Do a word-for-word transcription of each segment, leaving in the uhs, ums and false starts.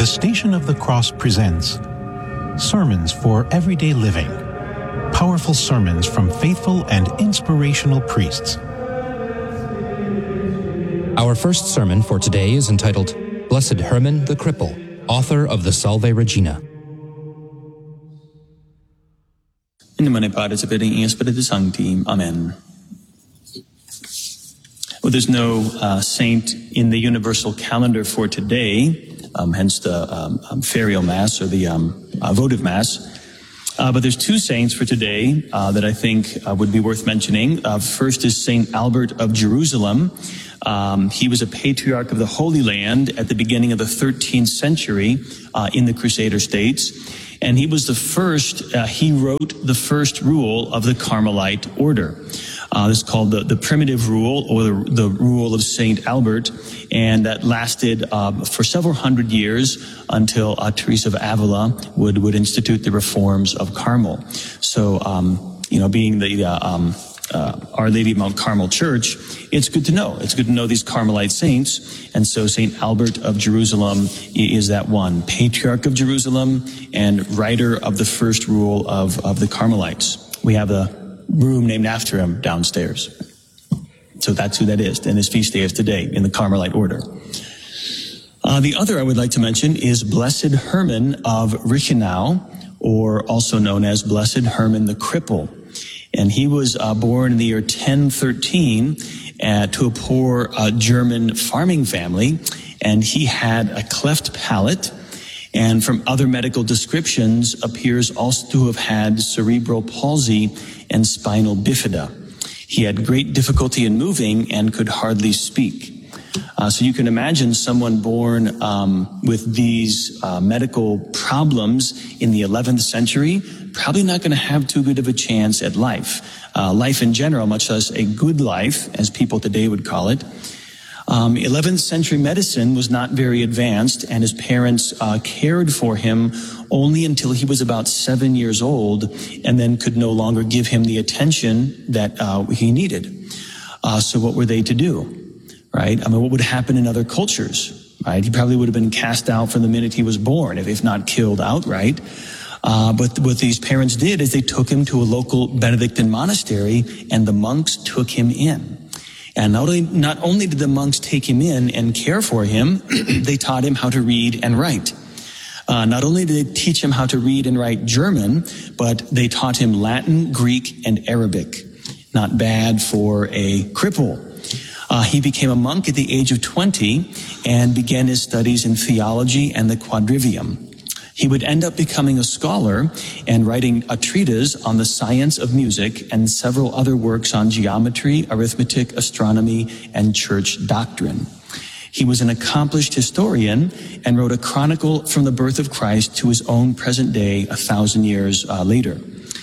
The Station of the Cross presents Sermons for Everyday Living. Powerful sermons from faithful and inspirational priests. Our first sermon for today is entitled, Blessed Herman the Cripple, author of the Salve Regina. In nomine Patris et Filii et Spiritus Sancti. Amen. Well, there's no uh, saint in the universal calendar for today, um, hence the um, um, ferial mass or the um, uh, votive mass. Uh, but there's two saints for today uh, that I think uh, would be worth mentioning. Uh, first is Saint Albert of Jerusalem. Um, he was a patriarch of the Holy Land at the beginning of the thirteenth century uh, in the Crusader states. And he was the first, uh, he wrote the first rule of the Carmelite order. Uh, this is called the, the primitive rule, or the, the rule of Saint Albert, and that lasted uh, for several hundred years until uh, Teresa of Avila would, would institute the reforms of Carmel. So, um, you know, being the uh, um, uh, Our Lady of Mount Carmel Church, it's good to know. It's good to know these Carmelite saints. And so Saint Albert of Jerusalem is that one, patriarch of Jerusalem and writer of the first rule of, of the Carmelites. We have a room named after him downstairs. So that's who that is. And his feast day is today in the Carmelite order. Uh, the other I would like to mention is Blessed Herman of Reichenau, or also known as Blessed Herman the Cripple. And he was uh, born in the year ten thirteen uh, to a poor uh, German farming family. And he had a cleft palate, and from other medical descriptions appears also to have had cerebral palsy and spinal bifida. He had great difficulty in moving and could hardly speak. Uh, so you can imagine someone born um, with these uh, medical problems in the eleventh century, probably not going to have too good of a chance at life. Uh, life in general, much less a good life, as people today would call it. Um, eleventh century medicine was not very advanced, and his parents uh, cared for him only until he was about seven years old, and then could no longer give him the attention that uh, he needed. Uh, so what were they to do, right? I mean, what would happen in other cultures, right? He probably would have been cast out from the minute he was born, if, if not killed outright. Uh, but what these parents did is they took him to a local Benedictine monastery, and the monks took him in. And not only, not only did the monks take him in and care for him, they taught him how to read and write. Uh, not only did they teach him how to read and write German, but they taught him Latin, Greek, and Arabic. Not bad for a cripple. Uh, he became a monk at the age of twenty and began his studies in theology and the quadrivium. He would end up becoming a scholar and writing a treatise on the science of music and several other works on geometry, arithmetic, astronomy, and church doctrine. He was an accomplished historian and wrote a chronicle from the birth of Christ to his own present day a thousand years uh, later.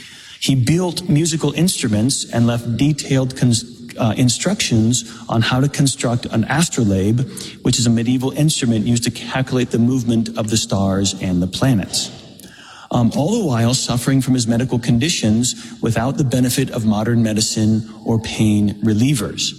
He built musical instruments and left detailed cons- Uh, instructions on how to construct an astrolabe, which is a medieval instrument used to calculate the movement of the stars and the planets. Um, all the while suffering from his medical conditions without the benefit of modern medicine or pain relievers.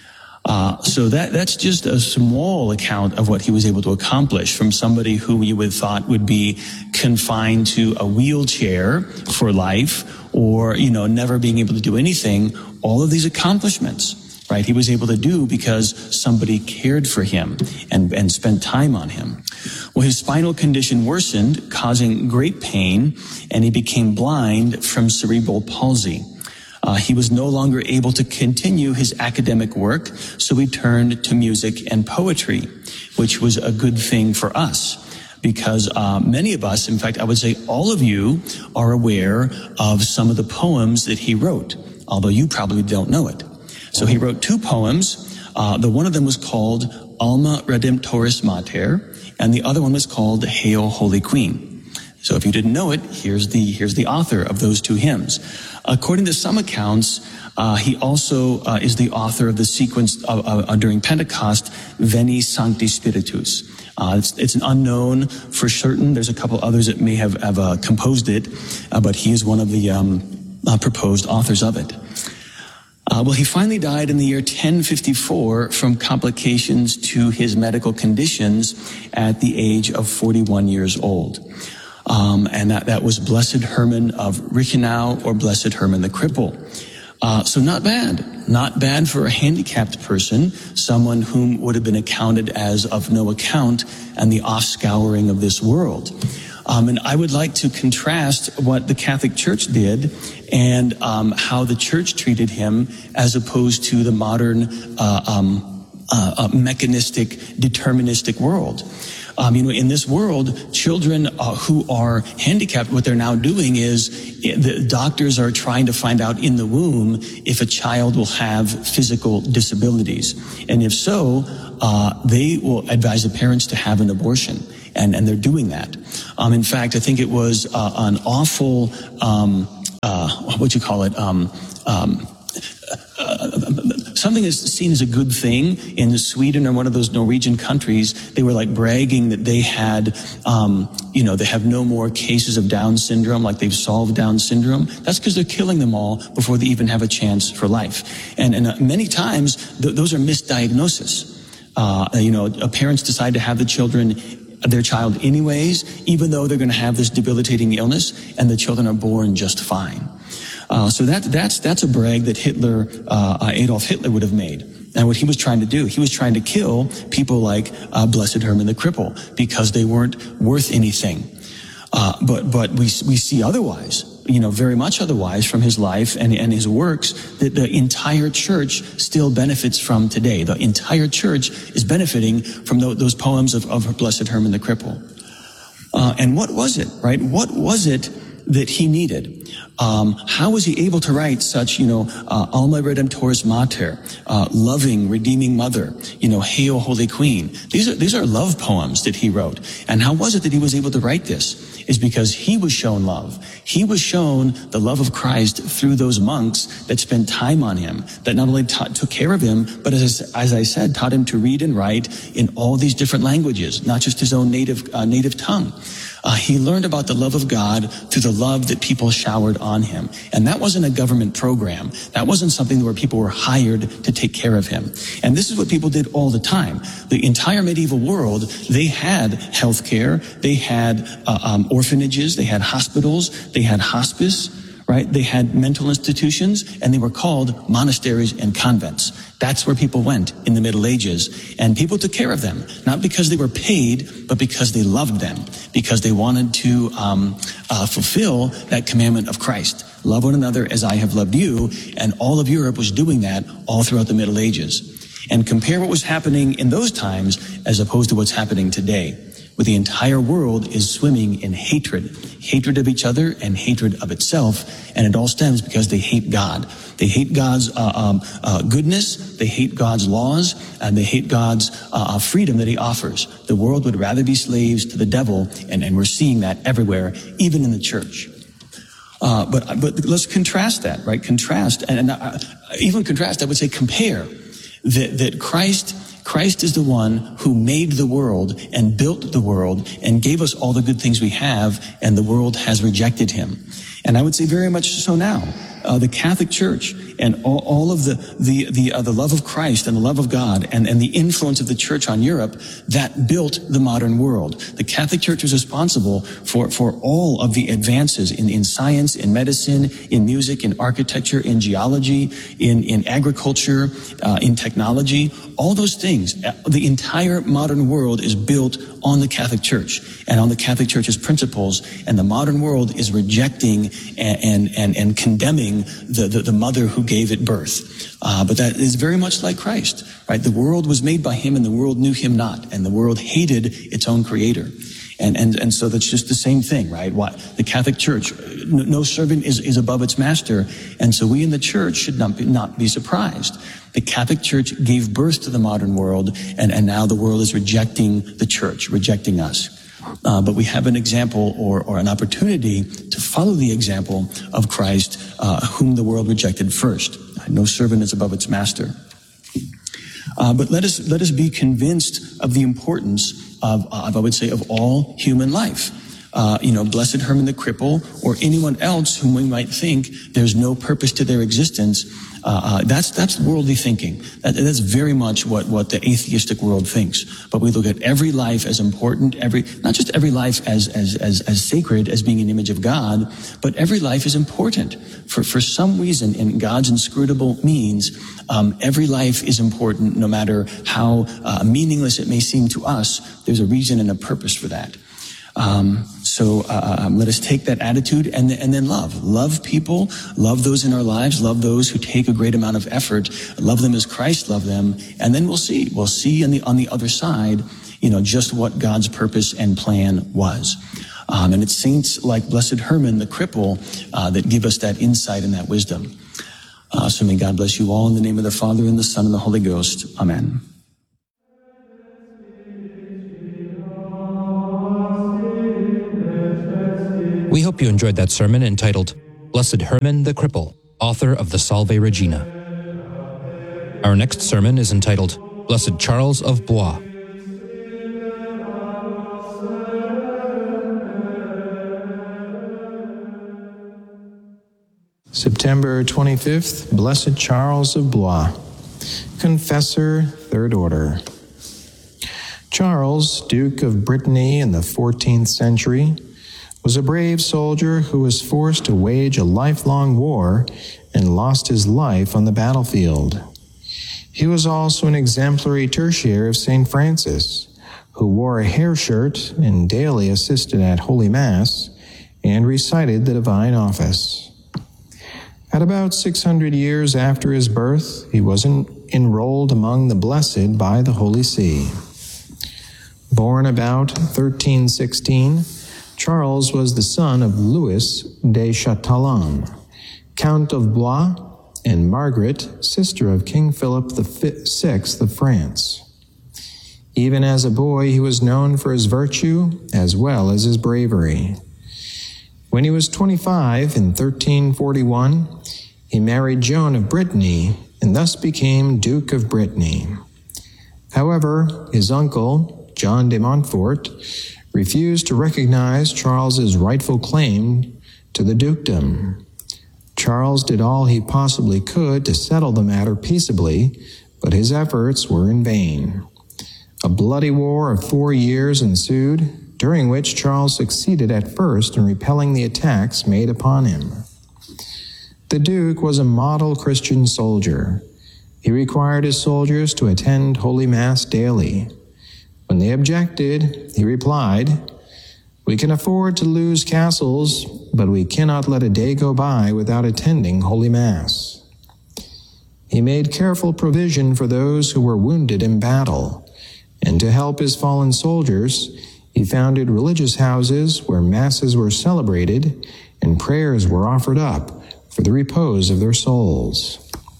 Uh, so that that's just a small account of what he was able to accomplish from somebody who you would thought would be confined to a wheelchair for life, or, you know, never being able to do anything. All of these accomplishments, right, he was able to do because somebody cared for him and, and spent time on him. Well, his spinal condition worsened, causing great pain, and he became blind from cerebral palsy. Uh, he was no longer able to continue his academic work, so he turned to music and poetry, which was a good thing for us. Because uh, many of us, in fact, I would say all of you, are aware of some of the poems that he wrote, although you probably don't know it. So he wrote two poems. Uh, the one of them was called Alma Redemptoris Mater, and the other one was called Hail, Holy Queen. So if you didn't know it, here's the here's the author of those two hymns. According to some accounts, uh, he also uh, is the author of the sequence of, uh, uh, during Pentecost, Veni Sancti Spiritus. Uh, it's, it's an unknown for certain. There's a couple others that may have, have uh, composed it, uh, but he is one of the um, uh, proposed authors of it. Uh, well, he finally died in the year ten fifty-four from complications to his medical conditions at the age of forty-one years old. Um, and that, that was Blessed Herman of Reichenau, or Blessed Herman the Cripple. Uh, so not bad. Not bad for a handicapped person, someone whom would have been accounted as of no account and the offscouring of this world. Um, and I would like to contrast what the Catholic Church did and um, how the Church treated him as opposed to the modern uh, um, uh, uh, mechanistic, deterministic world. Um, you know, in this world, children uh, who are handicapped, what they're now doing is the doctors are trying to find out in the womb if a child will have physical disabilities. And if so, uh, they will advise the parents to have an abortion. And, and they're doing that. Um, in fact, I think it was uh, an awful, um, uh, what do you call it, um, um, uh, something is seen as a good thing in Sweden or one of those Norwegian countries. They were like bragging that they had, um, you know, they have no more cases of Down syndrome, like they've solved Down syndrome. That's because they're killing them all before they even have a chance for life. And, and uh, many times th- those are misdiagnoses. Uh, you know, parents decide to have the children their child anyways, even though they're going to have this debilitating illness, and the children are born just fine. Uh, so that, that's, that's a brag that Hitler, uh, Adolf Hitler would have made. And what he was trying to do, he was trying to kill people like uh, Blessed Herman the Cripple because they weren't worth anything. Uh, but, but we, we see otherwise, you know, very much otherwise from his life and, and his works that the entire church still benefits from today. The entire church is benefiting from those, those poems of, of Blessed Herman the Cripple. Uh, and what was it, right? What was it that he needed? Um, how was he able to write such, you know, uh, Alma Redemptoris Mater, uh, loving, redeeming mother, you know, Hail Holy Queen? These are, these are love poems that he wrote. And how was it that he was able to write this? Is because he was shown love. He was shown the love of Christ through those monks that spent time on him, that not only taught, took care of him, but as, as I said, taught him to read and write in all these different languages, not just his own native, uh, native tongue. Uh, he learned about the love of God through the love that people showered on him. And that wasn't a government program. That wasn't something where people were hired to take care of him. And this is what people did all the time. The entire medieval world, they had health care, they had uh, um, orphanages, they had hospitals, they had hospice, right? They had mental institutions, and they were called monasteries and convents. That's where people went in the Middle Ages. And people took care of them, not because they were paid, but because they loved them, because they wanted to um, uh, fulfill that commandment of Christ. Love one another as I have loved you. And all of Europe was doing that all throughout the Middle Ages. And compare what was happening in those times as opposed to what's happening today, where the entire world is swimming in hatred, hatred of each other and hatred of itself. And it all stems because they hate God. They hate God's uh, um, uh, goodness, they hate God's laws, and they hate God's uh, freedom that he offers. The world would rather be slaves to the devil, and, and we're seeing that everywhere, even in the church. Uh, but but let's contrast that, right? Contrast, and, and uh, even contrast, I would say compare that, that Christ Christ is the one who made the world and built the world and gave us all the good things we have, and the world has rejected him. And I would say very much so now. Uh, the Catholic Church and all, all of the the the, uh, the love of Christ and the love of God and, and the influence of the Church on Europe, that built the modern world. The Catholic Church was responsible for, for all of the advances in, in science, in medicine, in music, in architecture, in geology, in, in agriculture, uh, in technology, all those things. The entire modern world is built on the Catholic Church and on the Catholic Church's principles, and the modern world is rejecting and and, and, and condemning the, the, the mother who gave it birth. Uh, but that is very much like Christ, right? The world was made by him and the world knew him not, and the world hated its own creator. And, and, and so that's just the same thing, right? What the Catholic Church, no, no servant is, is above its master. And so we in the church should not be, not be surprised. The Catholic Church gave birth to the modern world, and, and now the world is rejecting the church, rejecting us. Uh, but we have an example or, or an opportunity to follow the example of Christ, uh, whom the world rejected first. No servant is above its master. Uh, but let us let us be convinced of the importance of, of I would say, of all human life. uh, you know, Blessed Herman the Cripple, or anyone else whom we might think there's no purpose to their existence, uh, uh, that's that's worldly thinking. That, that's very much what, what the atheistic world thinks. But we look at every life as important, every not just every life as as as, as sacred, as being an image of God, but every life is important. For for some reason, in God's inscrutable means, um, every life is important, no matter how uh, meaningless it may seem to us. There's a reason and a purpose for that. Um, so uh, um, let us take that attitude and, th- and then love. Love people, love those in our lives, love those who take a great amount of effort, love them as Christ loved them, and then we'll see. We'll see on the, on the other side, you know, just what God's purpose and plan was. Um, and it's saints like Blessed Herman the Cripple uh, that give us that insight and that wisdom. Uh, so may God bless you all in the name of the Father and the Son and the Holy Ghost. Amen. We hope you enjoyed that sermon entitled Blessed Herman the Cripple, author of the Salve Regina. Our next sermon is entitled Blessed Charles of Blois. September twenty-fifth, Blessed Charles of Blois, Confessor, Third Order. Charles, Duke of Brittany in the fourteenth century, was a brave soldier who was forced to wage a lifelong war and lost his life on the battlefield. He was also an exemplary tertiary of Saint Francis, who wore a hair shirt and daily assisted at Holy Mass and recited the divine office. At about six hundred years after his birth, he was en- enrolled among the blessed by the Holy See. Born about thirteen sixteen, Charles was the son of Louis de Châtillon, Count of Blois, and Margaret, sister of King Philip the Sixth of France. Even as a boy, he was known for his virtue as well as his bravery. When he was twenty-five, in thirteen forty-one, he married Joan of Brittany and thus became Duke of Brittany. However, his uncle, John de Montfort, refused to recognize Charles's rightful claim to the dukedom. Charles did all he possibly could to settle the matter peaceably, but his efforts were in vain. A bloody war of four years ensued, during which Charles succeeded at first in repelling the attacks made upon him. The Duke was a model Christian soldier. He required his soldiers to attend Holy Mass daily. When they objected, he replied, "We can afford to lose castles, but we cannot let a day go by without attending Holy Mass." He made careful provision for those who were wounded in battle, and to help his fallen soldiers, he founded religious houses where masses were celebrated and prayers were offered up for the repose of their souls.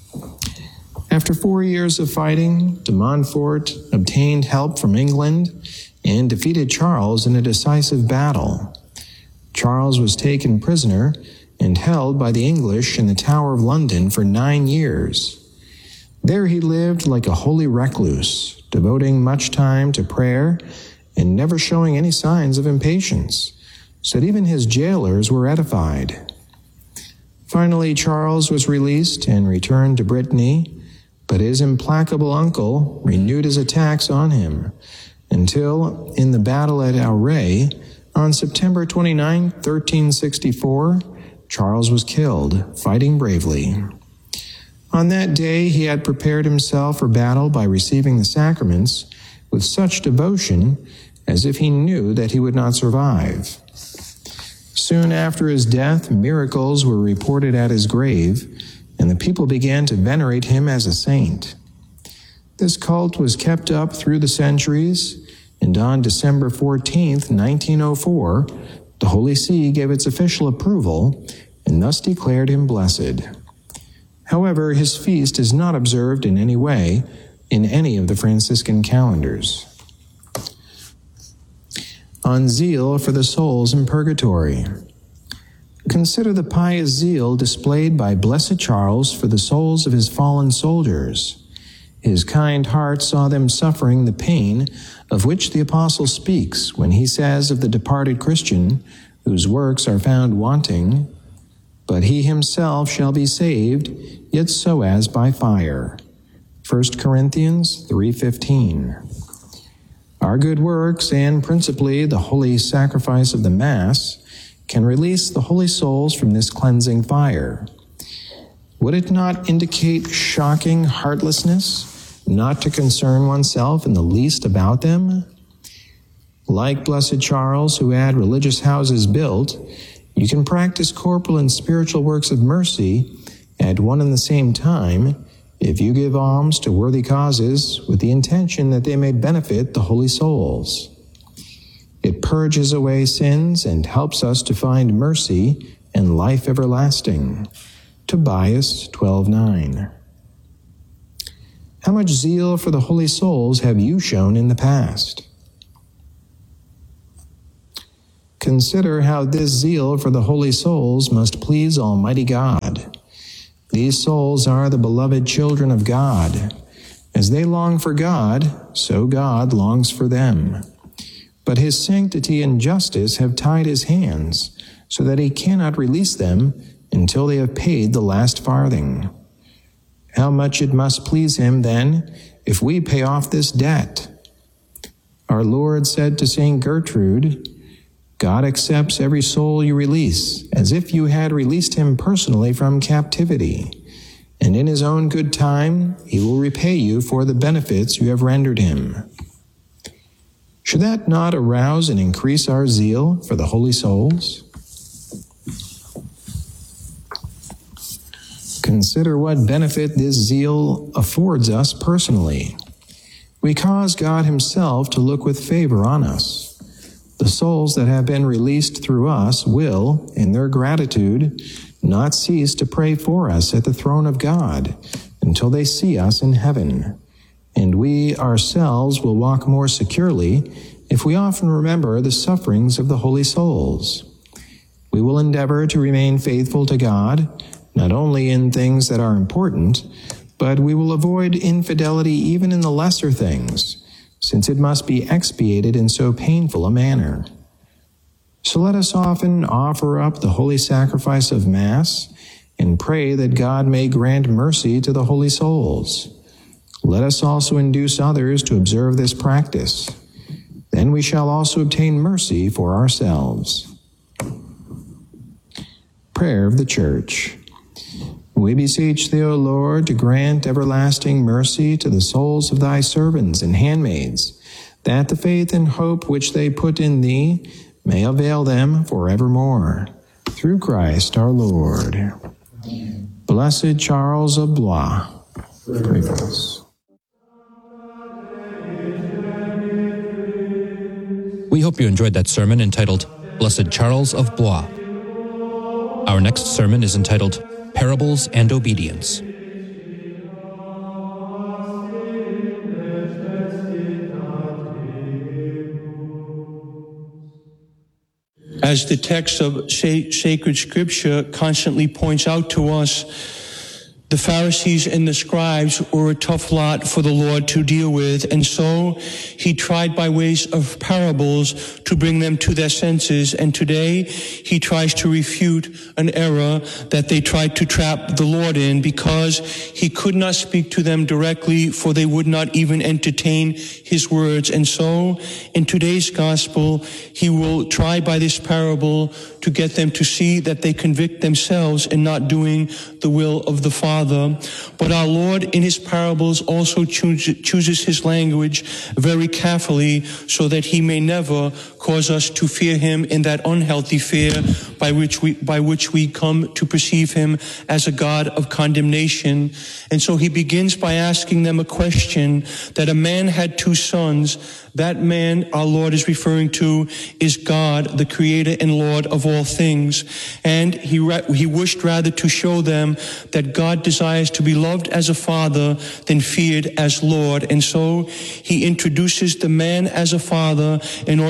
After four years of fighting, de Montfort obtained help from England and defeated Charles in a decisive battle. Charles was taken prisoner and held by the English in the Tower of London for nine years. There he lived like a holy recluse, devoting much time to prayer and never showing any signs of impatience, so that even his jailers were edified. Finally, Charles was released and returned to Brittany, but his implacable uncle renewed his attacks on him until, in the battle at Auray, on September twenty-ninth, thirteen sixty-four, Charles was killed, fighting bravely. On that day, he had prepared himself for battle by receiving the sacraments with such devotion as if he knew that he would not survive. Soon after his death, miracles were reported at his grave, and the people began to venerate him as a saint. This cult was kept up through the centuries, and on December fourteenth, nineteen oh four, the Holy See gave its official approval and thus declared him blessed. However, his feast is not observed in any way in any of the Franciscan calendars. On zeal for the souls in purgatory. Consider the pious zeal displayed by Blessed Charles for the souls of his fallen soldiers. His kind heart saw them suffering the pain of which the apostle speaks when he says of the departed Christian, whose works are found wanting, "But he himself shall be saved, yet so as by fire." First Corinthians three fifteen. Our good works, and principally the holy sacrifice of the Mass, can release the holy souls from this cleansing fire. Would it not indicate shocking heartlessness not to concern oneself in the least about them? Like Blessed Charles, who had religious houses built, you can practice corporal and spiritual works of mercy at one and the same time if you give alms to worthy causes with the intention that they may benefit the holy souls. It purges away sins and helps us to find mercy and life everlasting. Tobias twelve nine. How much zeal for the holy souls have you shown in the past? Consider how this zeal for the holy souls must please Almighty God. These souls are the beloved children of God. As they long for God, so God longs for them. But his sanctity and justice have tied his hands, so that he cannot release them until they have paid the last farthing. How much it must please him, then, if we pay off this debt. Our Lord said to Saint Gertrude, "God accepts every soul you release, as if you had released him personally from captivity, and in his own good time he will repay you for the benefits you have rendered him." Should that not arouse and increase our zeal for the holy souls? Consider what benefit this zeal affords us personally. We cause God himself to look with favor on us. The souls that have been released through us will, in their gratitude, not cease to pray for us at the throne of God until they see us in heaven. And we ourselves will walk more securely if we often remember the sufferings of the holy souls. We will endeavor to remain faithful to God, not only in things that are important, but we will avoid infidelity even in the lesser things, since it must be expiated in so painful a manner. So let us often offer up the holy sacrifice of Mass and pray that God may grant mercy to the holy souls. Let us also induce others to observe this practice. Then we shall also obtain mercy for ourselves. Prayer of the Church. We beseech thee, O Lord, to grant everlasting mercy to the souls of thy servants and handmaids, that the faith and hope which they put in thee may avail them forevermore. Through Christ our Lord. Amen. Blessed Charles of Blois, pray for us. We hope you enjoyed that sermon entitled, Blessed Charles of Blois. Our next sermon is entitled, Parables and Obedience. As the text of sacred scripture constantly points out to us, the Pharisees and the scribes were a tough lot for the Lord to deal with, and so he tried by ways of parables to bring them to their senses, and today he tries to refute an error that they tried to trap the Lord in, because he could not speak to them directly, for they would not even entertain his words. And so in today's gospel, he will try by this parable to get them to see that they convict themselves in not doing the will of the Father. But our Lord in his parables also choose, chooses his language very carefully, so that he may never cause us to fear him in that unhealthy fear by which we by which we come to perceive him as a God of condemnation. And so he begins by asking them a question, that a man had two sons. That man our Lord is referring to is God, the creator and Lord of all things. And he he wished rather to show them that God desires to be loved as a father than feared as Lord. And so he introduces the man as a father in order that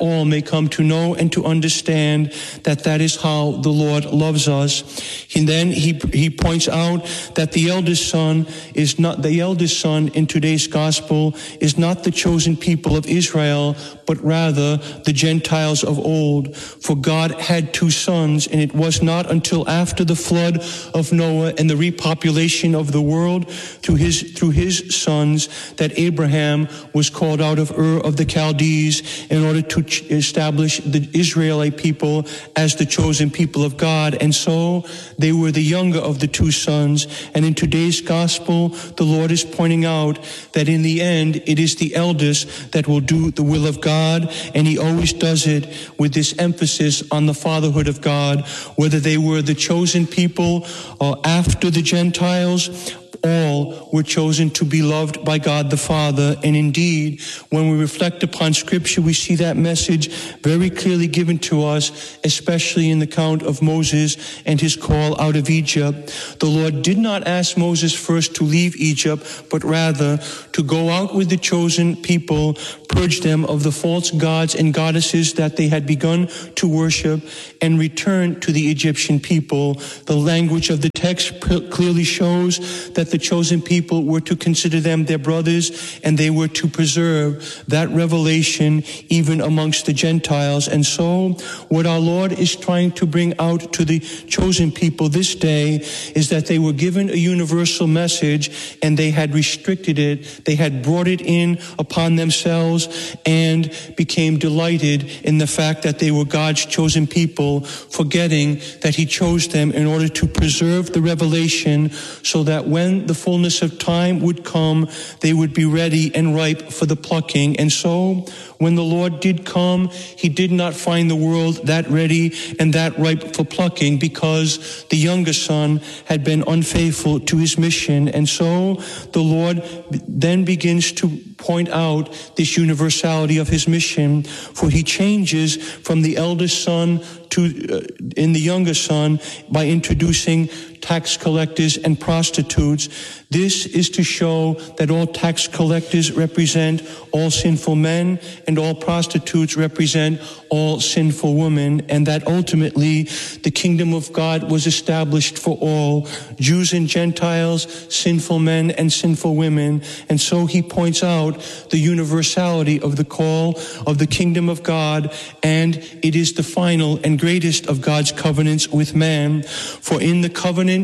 all may come to know and to understand that that is how the Lord loves us. And then he he points out that the eldest son is not the eldest son in today's gospel is not the chosen people of Israel, but rather the Gentiles of old. For God had two sons, and it was not until after the flood of Noah and the repopulation of the world through his through his sons that Abraham was called out of Ur of the Chaldees in order to ch- establish the Israelite people as the chosen people of God. And so they were the younger of the two sons. And in today's gospel, the Lord is pointing out that in the end, it is the eldest that will do the will of God. And he always does it with this emphasis on the fatherhood of God, whether they were the chosen people or after the Gentiles. All were chosen to be loved by God the Father. And indeed, when we reflect upon Scripture, we see that message very clearly given to us, especially in the account of Moses and his call out of Egypt. The Lord did not ask Moses first to leave Egypt, but rather to go out with the chosen people, purge them of the false gods and goddesses that they had begun to worship, and return to the Egyptian people. The language of the text clearly shows that the chosen people were to consider them their brothers, and they were to preserve that revelation even amongst the Gentiles. And so what our Lord is trying to bring out to the chosen people this day is that they were given a universal message, and they had restricted it. They had brought it in upon themselves and became delighted in the fact that they were God's chosen people, forgetting that he chose them in order to preserve the revelation so that when the fullness of time would come, they would be ready and ripe for the plucking. And so when the Lord did come, he did not find the world that ready and that ripe for plucking, because the younger son had been unfaithful to his mission. And so the Lord then begins to point out this universality of his mission, for he changes from the eldest son to uh, in the younger son by introducing tax collectors and prostitutes. This is to show that all tax collectors represent all sinful men, and all prostitutes represent all sinful women, and that ultimately the kingdom of God was established for all, Jews and Gentiles, sinful men and sinful women. And so he points out the universality of the call of the kingdom of God, and it is the final and greatest of God's covenants with man. For in the covenant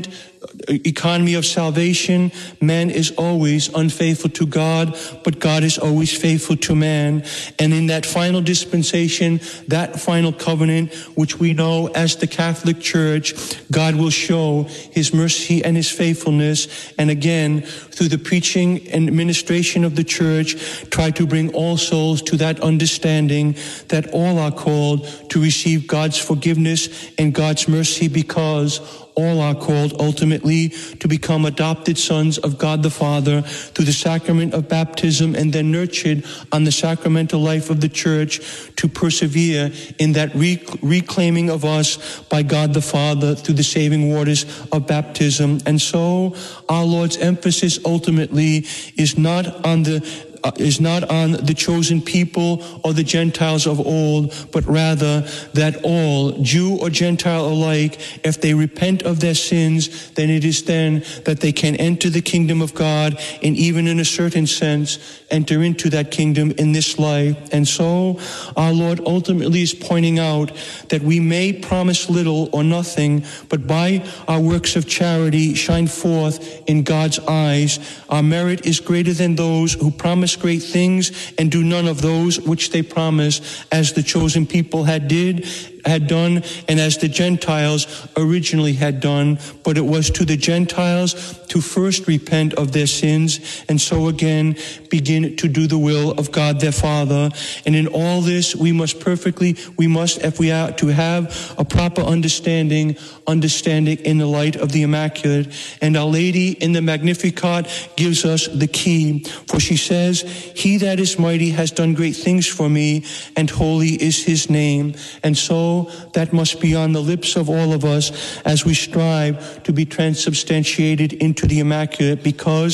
economy of salvation, man is always unfaithful to God, but God is always faithful to man. And in that final dispensation, that final covenant, which we know as the Catholic Church, God will show his mercy and his faithfulness, and again, through the preaching and administration of the church, try to bring all souls to that understanding that all are called to receive God's forgiveness and God's mercy, because all are called ultimately to become adopted sons of God the Father through the sacrament of baptism, and then nurtured on the sacramental life of the church to persevere in that rec- reclaiming of us by God the Father through the saving waters of baptism. And so our Lord's emphasis ultimately is not on the Uh, is not on the chosen people or the Gentiles of old, but rather that all, Jew or Gentile alike, if they repent of their sins, then it is then that they can enter the kingdom of God, and even in a certain sense, enter into that kingdom in this life. And so our Lord ultimately is pointing out that we may promise little or nothing, but by our works of charity shine forth in God's eyes. Our merit is greater than those who promise great things and do none of those which they promise, as the chosen people had did had done, and as the Gentiles originally had done. But it was to the Gentiles to first repent of their sins, and so again begin to do the will of God their Father. And in all this, we must perfectly, we must, if we are to have a proper understanding, understanding in the light of the Immaculate. And Our Lady in the Magnificat gives us the key, for she says, "He that is mighty has done great things for me, and holy is his name." And so that must be on the lips of all of us as we strive to be transubstantiated into the Immaculate, because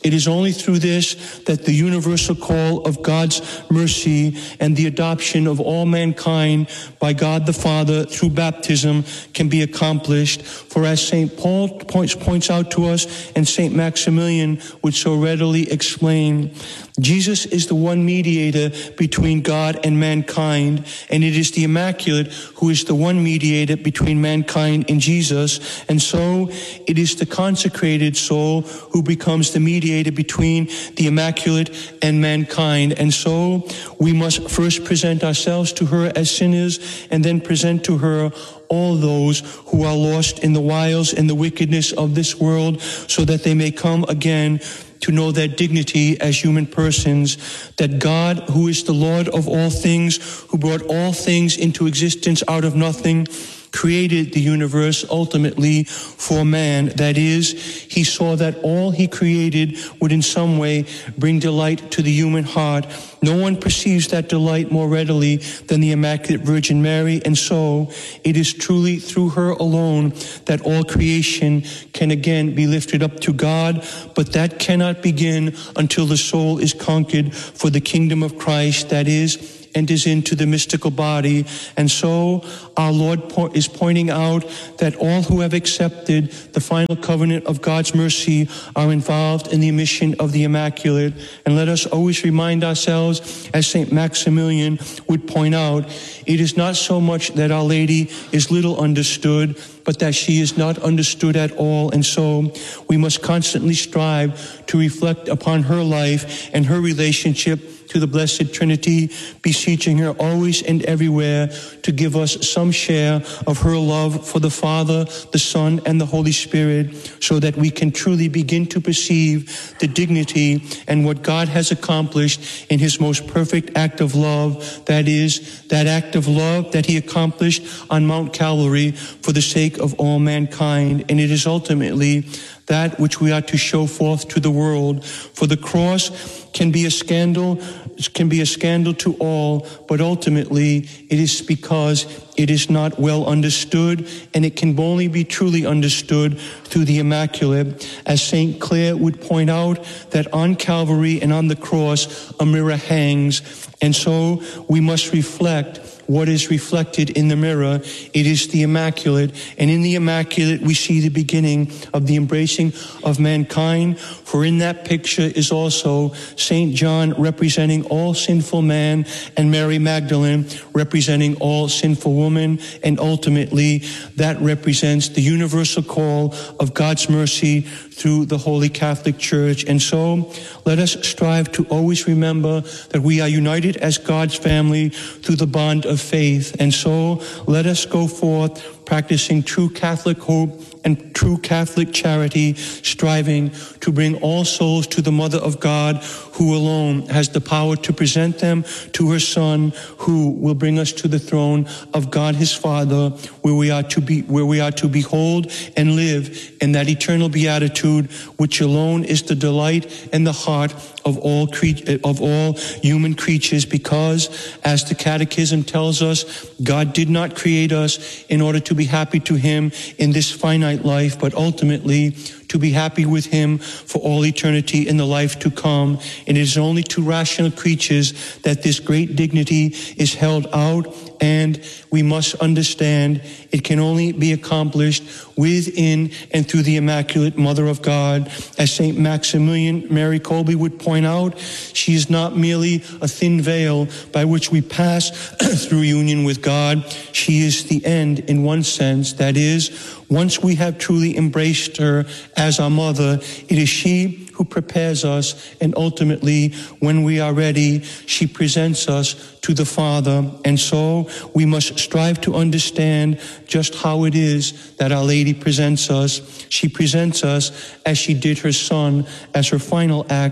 It is only through this that the universal call of God's mercy and the adoption of all mankind by God the Father through baptism can be accomplished. For as Saint Paul points, points out to us, and Saint Maximilian would so readily explain, Jesus is the one mediator between God and mankind, and it is the Immaculate who is the one mediator between mankind and Jesus, and so it is the consecrated soul who becomes the mediator between the Immaculate and mankind. And so we must first present ourselves to her as sinners, and then present to her all those who are lost in the wiles and the wickedness of this world, so that they may come again to know their dignity as human persons, that God, who is the Lord of all things, who brought all things into existence out of nothing, created the universe ultimately for man. That is, he saw that all he created would in some way bring delight to the human heart. No one perceives that delight more readily than the Immaculate Virgin Mary, and so it is truly through her alone that all creation can again be lifted up to God, but that cannot begin until the soul is conquered for the kingdom of Christ, that is, enters into the mystical body. And so our Lord po- is pointing out that all who have accepted the final covenant of God's mercy are involved in the mission of the Immaculate. And let us always remind ourselves, as Saint Maximilian would point out, it is not so much that Our Lady is little understood, but that she is not understood at all. And so we must constantly strive to reflect upon her life and her relationship to the Blessed Trinity, beseeching her always and everywhere to give us some share of her love for the Father, the Son, and the Holy Spirit, so that we can truly begin to perceive the dignity and what God has accomplished in his most perfect act of love, that is, that act of love that he accomplished on Mount Calvary for the sake of all mankind. And it is ultimately that which we are to show forth to the world. For the cross can be a scandal, can be a scandal to all, but ultimately it is because it is not well understood, and it can only be truly understood through the Immaculate. As Saint Clare would point out, that on Calvary and on the cross a mirror hangs, and so we must reflect what is reflected in the mirror. It is the Immaculate, and in the Immaculate we see the beginning of the embracing of mankind, for in that picture is also Saint John representing all sinful man, and Mary Magdalene representing all sinful woman, and ultimately that represents the universal call of God's mercy through the Holy Catholic Church. And so let us strive to always remember that we are united as God's family through the bond of faith. And so let us go forth practicing true Catholic hope and true Catholic charity, striving to bring all souls to the Mother of God, who alone has the power to present them to her Son, who will bring us to the throne of God his Father, where we are to be, where we are to behold and live in that eternal beatitude, which alone is the delight and the heart of all cre- of all human creatures. Because, as the Catechism tells us, God did not create us in order to be happy to him in this finite life, but ultimately to be happy with him for all eternity in the life to come. And it is only to rational creatures that this great dignity is held out, and we must understand it can only be accomplished within and through the Immaculate Mother of God. As Saint Maximilian Mary Kolbe would point out, she is not merely a thin veil by which we pass through union with God. She is the end in one sense. That is, once we have truly embraced her as our mother, it is she who prepares us, and ultimately, when we are ready, she presents us to the Father. And so we must strive to understand just how it is that Our Lady presents us. She presents us as she did her Son, as her final act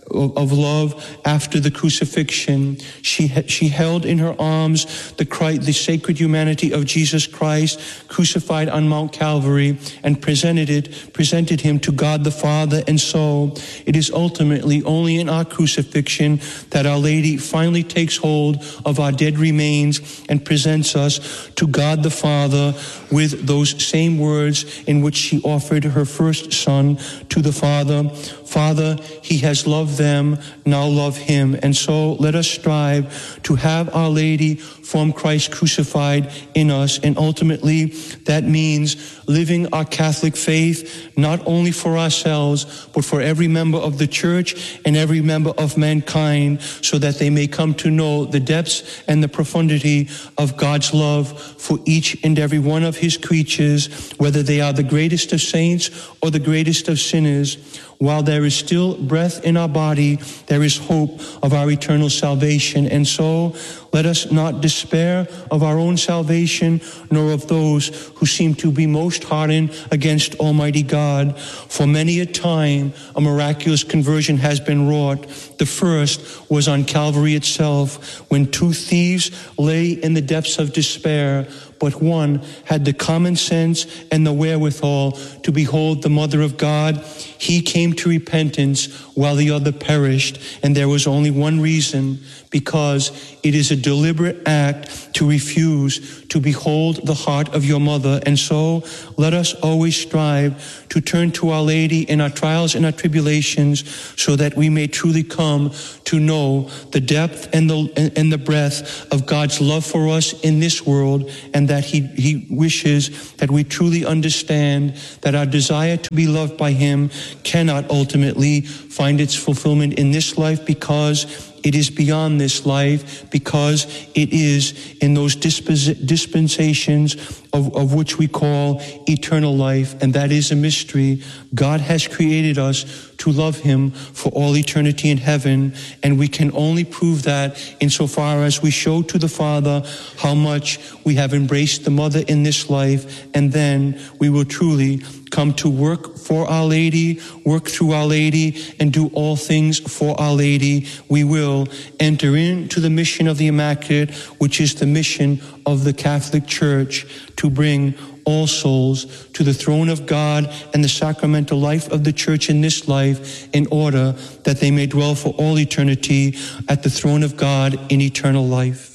of, of love after the crucifixion. She she held in her arms the Christ, the sacred humanity of Jesus Christ, crucified on Mount Calvary, and presented it, presented him to God the Father. And so it is ultimately only in our crucifixion that Our Lady finally takes hold of our dead remains and presents us to God the Father with those same words in which she offered her first son to the Father. Father, he has loved them, now love him. And so let us strive to have Our Lady form Christ crucified in us. And ultimately, that means living our Catholic faith, not only for ourselves, but for every member of the church and every member of mankind, so that they may come to know the depths and the profundity of God's love for each and every one of his creatures, whether they are the greatest of saints or the greatest of sinners. While there is still breath in our body, there is hope of our eternal salvation. And so let us not despair of our own salvation, nor of those who seem to be most hardened against Almighty God. For many a time, a miraculous conversion has been wrought. The first was on Calvary itself, when two thieves lay in the depths of despair, but one had the common sense and the wherewithal to behold the Mother of God. He came to repentance while the other perished. And there was only one reason, because it is a deliberate act to refuse to behold the heart of your mother. And so let us always strive to turn to Our Lady in our trials and our tribulations, so that we may truly come to know the depth and the and the breadth of God's love for us in this world, and that he, he wishes that we truly understand that our desire to be loved by him cannot ultimately find its fulfillment in this life, because it is beyond this life, because it is in those dispos- dispensations of, of which we call eternal life, and that is a mystery. God has created us to love him for all eternity in heaven, and we can only prove that insofar as we show to the Father how much we have embraced the Mother in this life, and then we will truly come to work for Our Lady, work through Our Lady, and do all things for Our Lady. We will enter into the mission of the Immaculate, which is the mission of the Catholic Church, to bring all souls to the throne of God and the sacramental life of the Church in this life, in order that they may dwell for all eternity at the throne of God in eternal life.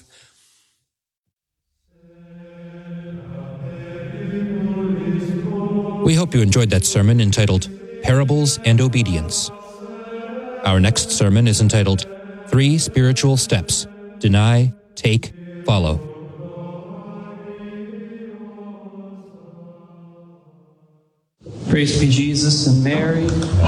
We hope you enjoyed that sermon entitled Parables and Obedience. Our next sermon is entitled Three Spiritual Steps: Deny, Take, Follow. Praise be Jesus and Mary.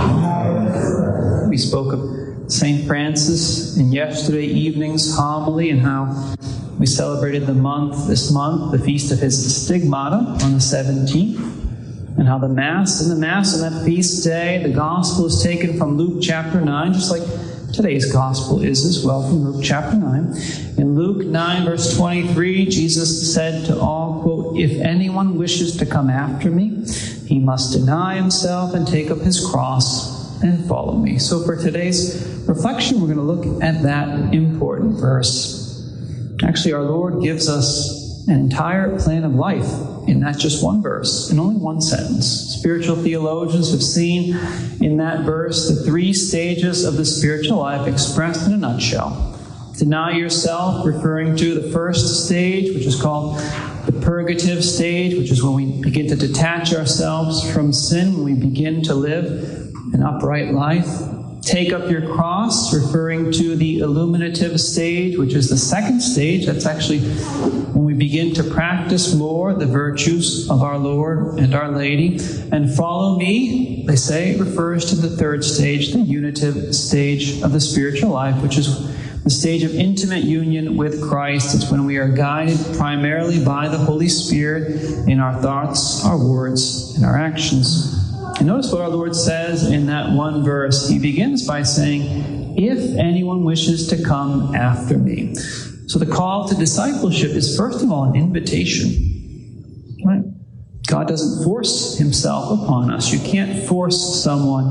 We spoke of Saint Francis in yesterday evening's homily, and how we celebrated the month, this month, the feast of his Stigmata on the seventeenth, and how the Mass, in the Mass on that feast day, the Gospel is taken from Luke chapter nine, just like today's Gospel is as well, from Luke chapter nine. In Luke nine, verse twenty-three, Jesus said to all, quote, "If anyone wishes to come after me, he must deny himself and take up his cross and follow me." So for today's reflection, we're going to look at that important verse. Actually, our Lord gives us an entire plan of life in that just one verse, in only one sentence. Spiritual theologians have seen in that verse the three stages of the spiritual life expressed in a nutshell. Deny yourself, referring to the first stage, which is called the purgative stage, which is when we begin to detach ourselves from sin, when we begin to live an upright life. Take up your cross, referring to the illuminative stage, which is the second stage. That's actually when we begin to practice more the virtues of our Lord and Our Lady. And follow me, they say, refers to the third stage, the unitive stage of the spiritual life, which is the stage of intimate union with Christ. It's when we are guided primarily by the Holy Spirit in our thoughts, our words, and our actions. And notice what our Lord says in that one verse. He begins by saying, "If anyone wishes to come after me." So the call to discipleship is first of all an invitation. Right? God doesn't force himself upon us. You can't force someone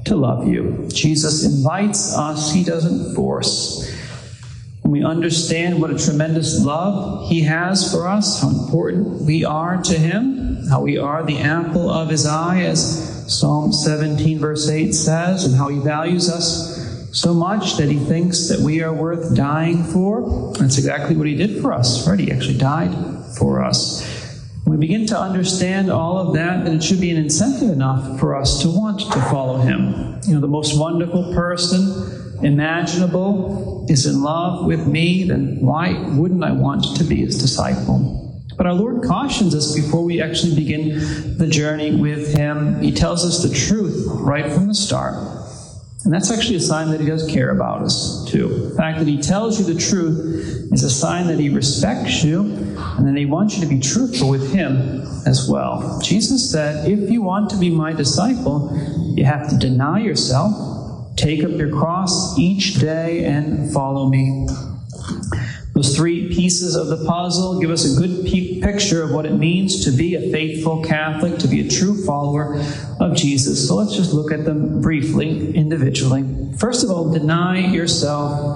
to love you. Jesus invites us, he doesn't force. When we understand what a tremendous love he has for us, how important we are to him, how we are the apple of his eye, as Psalm seventeen verse eight says, and how he values us so much that he thinks that we are worth dying for. That's exactly what he did for us, right? He actually died for us. When we begin to understand all of that, then it should be an incentive enough for us to want to follow him. You know, the most wonderful person imaginable is in love with me, then why wouldn't I want to be his disciple? But our Lord cautions us before we actually begin the journey with him. He tells us the truth right from the start. And that's actually a sign that he does care about us, too. The fact that he tells you the truth is a sign that he respects you, and that he wants you to be truthful with him as well. Jesus said, if you want to be my disciple, you have to deny yourself, take up your cross each day, and follow me. Those three pieces of the puzzle give us a good pe- picture of what it means to be a faithful Catholic, to be a true follower of Jesus. So let's just look at them briefly, individually. First of all, deny yourself.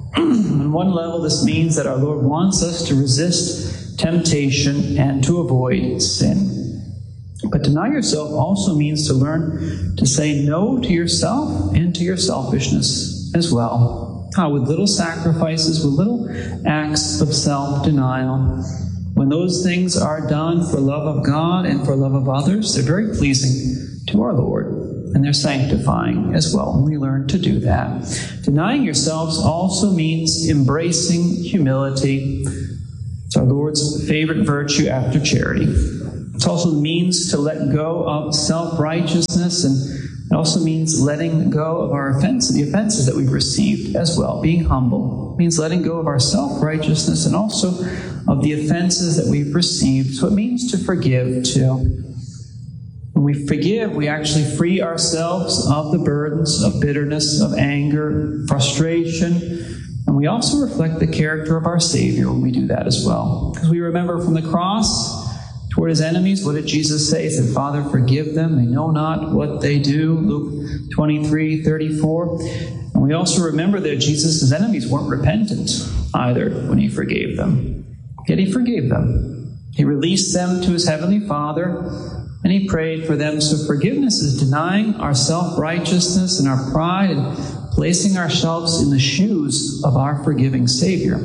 On one level, this means that our Lord wants us to resist temptation and to avoid sin. But deny yourself also means to learn to say no to yourself and to your selfishness as well. How? With little sacrifices, with little acts of self-denial. When those things are done for love of God and for love of others, they're very pleasing to our Lord, and they're sanctifying as well when we learn to do that. Denying yourselves also means embracing humility. It's our Lord's favorite virtue after charity. It also means to let go of self-righteousness, and it also means letting go of our offenses, the offenses that we've received as well. Being humble means letting go of our self-righteousness and also of the offenses that we've received. So it means to forgive too. When we forgive, we actually free ourselves of the burdens of bitterness, of anger, frustration, and we also reflect the character of our Savior when we do that as well. Because we remember from the cross, toward his enemies, what did Jesus say? He said, Father, forgive them. They know not what they do. Luke twenty-three thirty-four. And we also remember that Jesus' enemies weren't repentant either when he forgave them. Yet he forgave them. He released them to his heavenly Father, and he prayed for them. So forgiveness is denying our self-righteousness and our pride and placing ourselves in the shoes of our forgiving Savior.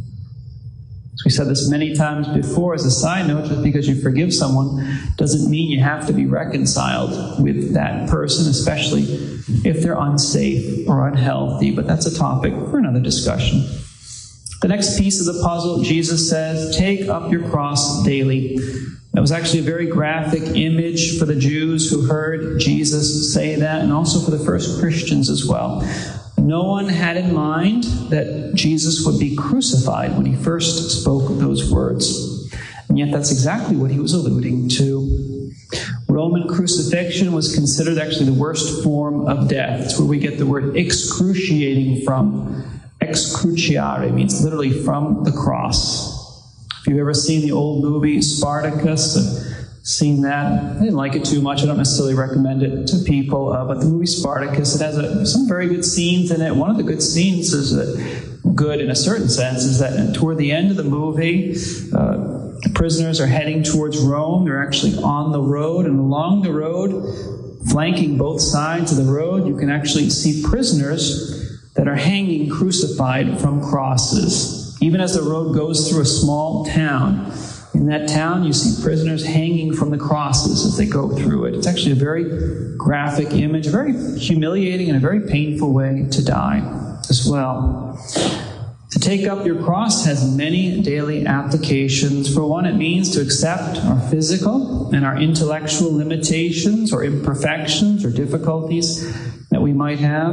We said this many times before as a side note, just because you forgive someone doesn't mean you have to be reconciled with that person, especially if they're unsafe or unhealthy. But that's a topic for another discussion. The next piece of the puzzle, Jesus says, take up your cross daily. That was actually a very graphic image for the Jews who heard Jesus say that, and also for the first Christians as well. No one had in mind that Jesus would be crucified when he first spoke those words. And yet that's exactly what he was alluding to. Roman crucifixion was considered actually the worst form of death. It's where we get the word excruciating from. Excruciare means literally from the cross. If you've ever seen the old movie Spartacus, I've seen that. I didn't like it too much. I don't necessarily recommend it to people. Uh, but the movie Spartacus, it has a, some very good scenes in it. One of the good scenes is that, good in a certain sense, is that toward the end of the movie, uh, the prisoners are heading towards Rome. They're actually on the road, and along the road, flanking both sides of the road, you can actually see prisoners that are hanging crucified from crosses. Even as the road goes through a small town, in that town, you see prisoners hanging from the crosses as they go through it. It's actually a very graphic image, a very humiliating and a very painful way to die as well. To take up your cross has many daily applications. For one, it means to accept our physical and our intellectual limitations or imperfections or difficulties that we might have.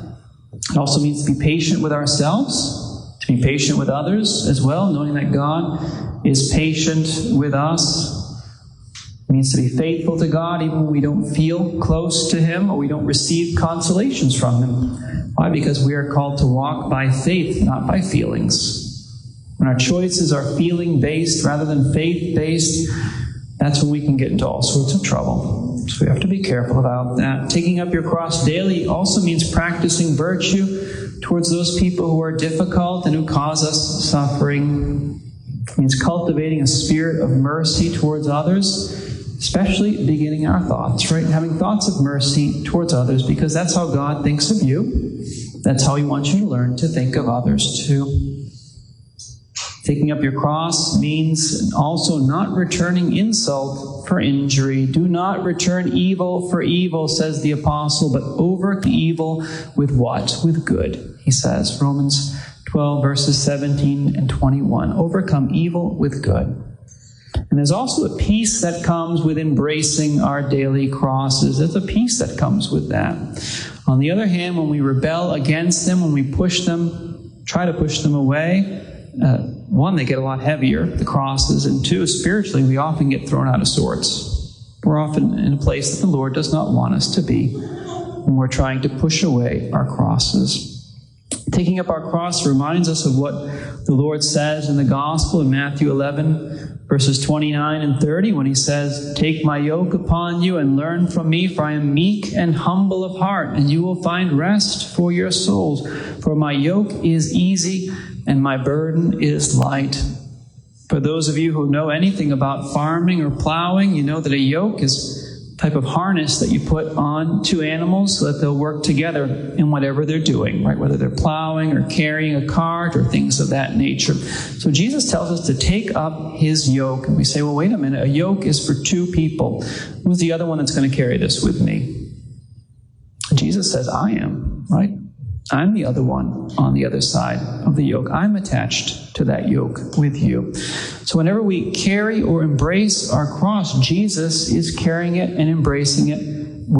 It also means to be patient with ourselves, to be patient with others as well, knowing that God is patient with us. It means to be faithful to God even when we don't feel close to him or we don't receive consolations from him. Why? Because we are called to walk by faith, not by feelings. When our choices are feeling-based rather than faith-based, that's when we can get into all sorts of trouble. So we have to be careful about that. Taking up your cross daily also means practicing virtue towards those people who are difficult and who cause us suffering. It means cultivating a spirit of mercy towards others, especially beginning our thoughts, right? Having thoughts of mercy towards others, because that's how God thinks of you. That's how He wants you to learn to think of others too. Taking up your cross means also not returning insult for injury. Do not return evil for evil, says the apostle, but overcome evil with what? With good, he says. Romans twelve, verses seventeen and twenty-one. Overcome evil with good. And there's also a peace that comes with embracing our daily crosses. There's a peace that comes with that. On the other hand, when we rebel against them, when we push them, try to push them away, uh, one, they get a lot heavier, the crosses, and two, spiritually, we often get thrown out of sorts. We're often in a place that the Lord does not want us to be when we're trying to push away our crosses. Taking up our cross reminds us of what the Lord says in the Gospel in Matthew eleven, verses twenty-nine and thirty, when He says, "Take my yoke upon you and learn from me, for I am meek and humble of heart, and you will find rest for your souls. For my yoke is easy and my burden is light." For those of you who know anything about farming or plowing, you know that a yoke is type of harness that you put on two animals so that they'll work together in whatever they're doing, right? Whether they're plowing or carrying a cart or things of that nature. So Jesus tells us to take up His yoke. And we say, well, wait a minute, a yoke is for two people. Who's the other one that's going to carry this with me? Jesus says, I am, right? I'm the other one on the other side of the yoke. I'm attached to that yoke with you. So whenever we carry or embrace our cross, Jesus is carrying it and embracing it